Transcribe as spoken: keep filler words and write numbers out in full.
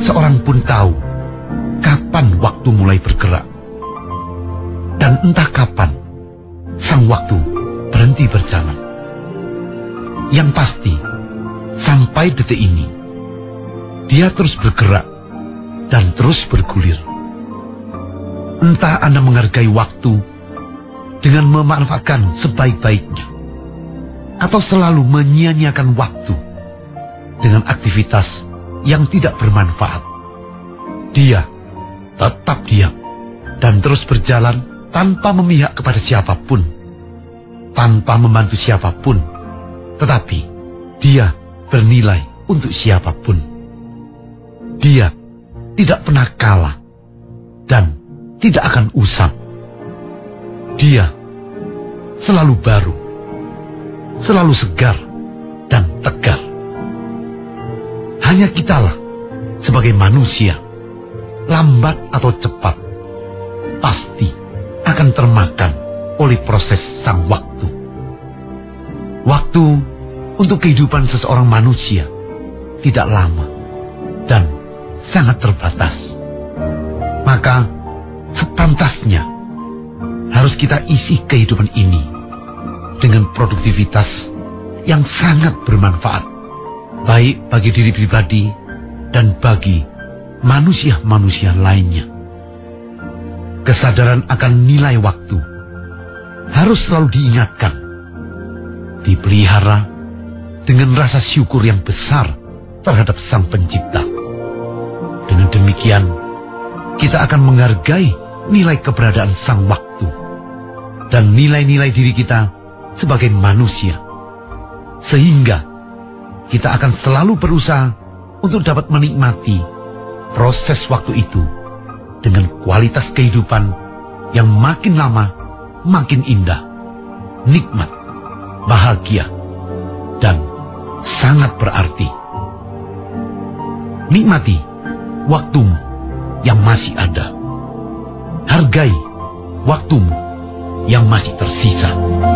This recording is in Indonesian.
seorang pun tahu kapan waktu mulai bergerak. Dan entah kapan sang waktu berhenti berjalan. Yang pasti, sampai detik ini, dia terus bergerak dan terus bergulir. Entah Anda menghargai waktu dengan memanfaatkan sebaik-baiknya, atau selalu menyia-nyiakan waktu dengan aktivitas yang tidak bermanfaat. Dia tetap diam dan terus berjalan tanpa memihak kepada siapapun, tanpa membantu siapapun, tetapi dia bernilai untuk siapapun. Dia tidak pernah kalah dan tidak akan usang. Dia selalu baru, selalu segar dan tegar. Hanya kitalah sebagai manusia, lambat atau cepat, pasti akan termakan oleh proses sang waktu. Waktu untuk kehidupan seseorang manusia tidak lama dan sangat terbatas. Maka sepantasnya harus kita isi kehidupan ini dengan produktivitas yang sangat bermanfaat, baik bagi diri pribadi dan bagi manusia-manusia lainnya. Kesadaran akan nilai waktu harus selalu diingatkan, dipelihara dengan rasa syukur yang besar terhadap Sang Pencipta. Dengan demikian, kita akan menghargai nilai keberadaan sang waktu dan nilai-nilai diri kita sebagai manusia, sehingga kita akan selalu berusaha untuk dapat menikmati proses waktu itu dengan kualitas kehidupan yang makin lama makin indah, nikmat, bahagia, dan sangat berarti. Nikmati waktumu yang masih ada. Hargai waktumu yang masih tersisa.